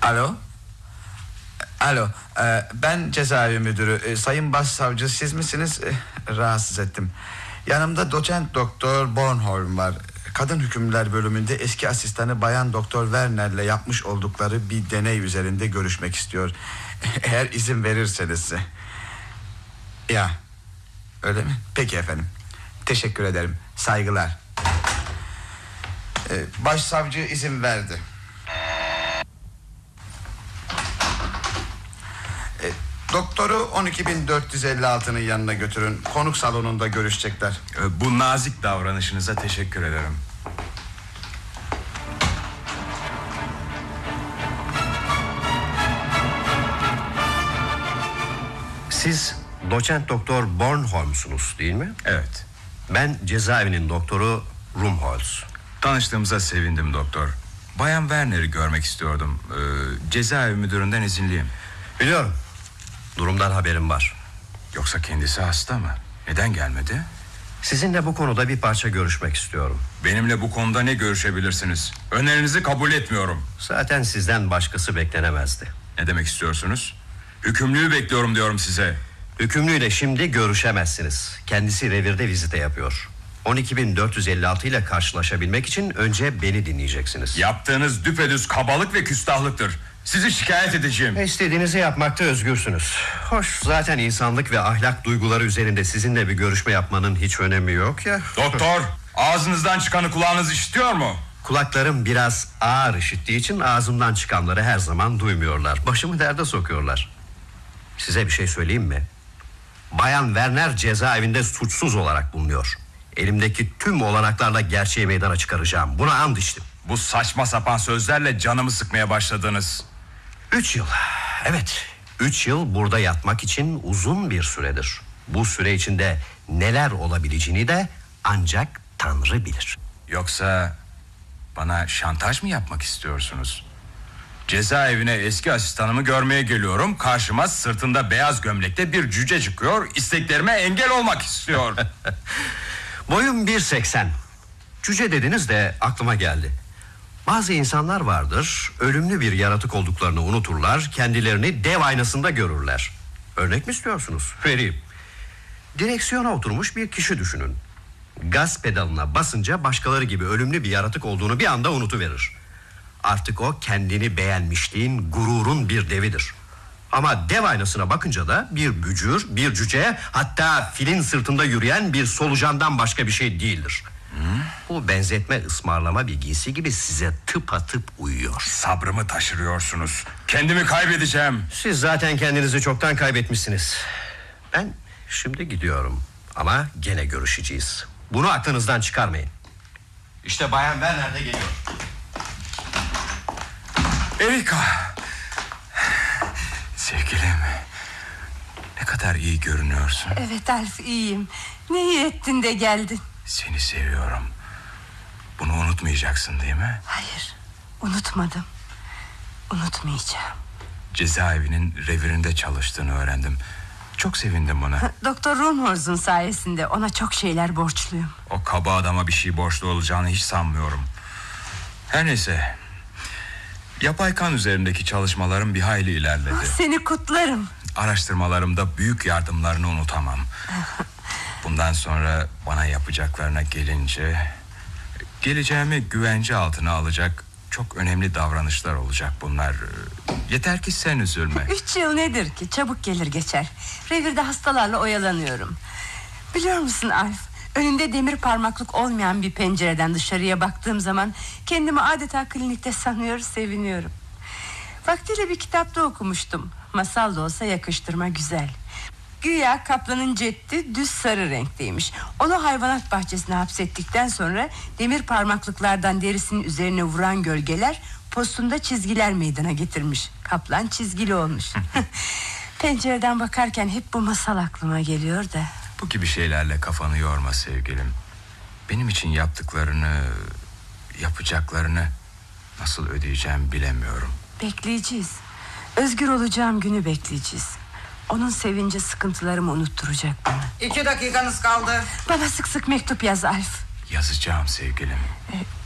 Alo. Alo. Ben cezaevi müdürü. Sayın Başsavcı siz misiniz? Rahatsız ettim. Yanımda doçent doktor Bornholm var. Kadın hükümlüler bölümünde eski asistanı bayan doktor Werner'le yapmış oldukları bir deney üzerinde görüşmek istiyor. Eğer izin verirseniz. Ya öyle mi? Peki efendim. Teşekkür ederim. Saygılar. Başsavcı izin verdi. Doktoru 12.456'nın yanına götürün. Konuk salonunda görüşecekler. Bu nazik davranışınıza teşekkür ederim. Siz doçent doktor Bornholm'sunuz değil mi? Evet. Ben cezaevinin doktoru Rumholz. Tanıştığımıza sevindim doktor. Bayan Werner'i görmek istiyordum. Cezaevi müdüründen izinliyim. Biliyorum. Durumdan haberim var. Yoksa kendisi hasta mı? Neden gelmedi? Sizinle bu konuda bir parça görüşmek istiyorum. Benimle bu konuda ne görüşebilirsiniz? Önerinizi kabul etmiyorum. Zaten sizden başkası beklenemezdi. Ne demek istiyorsunuz? Hükümlüyü bekliyorum diyorum size. Hükümlüyle şimdi görüşemezsiniz. Kendisi revirde vizite yapıyor. 12.456 ile karşılaşabilmek için önce beni dinleyeceksiniz. Yaptığınız düpedüz kabalık ve küstahlıktır. Sizi şikayet edeceğim. İstediğinizi yapmakta özgürsünüz. Hoş, zaten insanlık ve ahlak duyguları üzerinde sizinle bir görüşme yapmanın hiç önemi yok ya. Doktor, ağzınızdan çıkanı kulağınız işitiyor mu? Kulaklarım biraz ağır işittiği için ağzımdan çıkanları her zaman duymuyorlar. Başımı derde sokuyorlar. Size bir şey söyleyeyim mi? Bayan Werner cezaevinde suçsuz olarak bulunuyor. Elimdeki tüm olanaklarla gerçeği meydana çıkaracağım. Buna and içtim. Bu saçma sapan sözlerle canımı sıkmaya başladınız. 3 yıl. Evet, 3 yıl burada yatmak için uzun bir süredir. Bu süre içinde neler olabileceğini de ancak Tanrı bilir. Yoksa bana şantaj mı yapmak istiyorsunuz? Cezaevine eski asistanımı görmeye geliyorum. Karşıma sırtında beyaz gömlekte bir cüce çıkıyor. İsteklerime engel olmak istiyor. Boyum 1.80. Cüce dediniz de aklıma geldi. Bazı insanlar vardır, ölümlü bir yaratık olduklarını unuturlar, kendilerini dev aynasında görürler. Örnek mi istiyorsunuz? Vereyim. Direksiyona oturmuş bir kişi düşünün. Gaz pedalına basınca başkaları gibi ölümlü bir yaratık olduğunu bir anda unutuverir. Artık o kendini beğenmişliğin, gururun bir devidir. Ama dev aynasına bakınca da bir bücür, bir cüce, hatta filin sırtında yürüyen bir solucandan başka bir şey değildir. Bu benzetme ısmarlama bir giysi gibi size tıpatıp uyuyor. Sabrımı taşırıyorsunuz. Kendimi kaybedeceğim. Siz zaten kendinizi çoktan kaybetmişsiniz. Ben şimdi gidiyorum. Ama gene görüşeceğiz. Bunu aklınızdan çıkarmayın. İşte Bayan Werner de geliyor. Erika. Sevgilim. Ne kadar iyi görünüyorsun. Evet Alf, iyiyim. Ne iyi ettin de geldin. Seni seviyorum. Bunu unutmayacaksın değil mi? Hayır, unutmadım. Unutmayacağım. Cezaevinin revirinde çalıştığını öğrendim. Çok sevindim buna. Doktor Rumholz'un sayesinde ona çok şeyler borçluyum. O kaba adama bir şey borçlu olacağını hiç sanmıyorum. Her neyse. Yapay kan üzerindeki çalışmalarım bir hayli ilerledi. Seni kutlarım. Araştırmalarımda büyük yardımlarını unutamam. Bundan sonra bana yapacaklarına gelince... geleceğimi güvence altına alacak çok önemli davranışlar olacak bunlar. Yeter ki sen üzülme. 3 yıl nedir ki? Çabuk gelir geçer. Revirde hastalarla oyalanıyorum. Biliyor musun Alf? Önünde demir parmaklık olmayan bir pencereden dışarıya baktığım zaman kendimi adeta klinikte sanıyor, seviniyorum. Vaktiyle bir kitapta okumuştum. Masal da olsa yakıştırma güzel. Güya kaplanın ceddi düz sarı renkteymiş. Onu hayvanat bahçesine hapsettikten sonra demir parmaklıklardan derisinin üzerine vuran gölgeler postunda çizgiler meydana getirmiş. Kaplan çizgili olmuş. Pencereden bakarken hep bu masal aklıma geliyor da. Bu gibi şeylerle kafanı yorma sevgilim. Benim için yaptıklarını, yapacaklarını nasıl ödeyeceğim bilemiyorum. Bekleyeceğiz. Özgür olacağım günü bekleyeceğiz. Onun sevinci sıkıntılarımı unutturacak bana. 2 dakikanız kaldı. Bana sık sık mektup yaz Alf. Yazacağım sevgilim.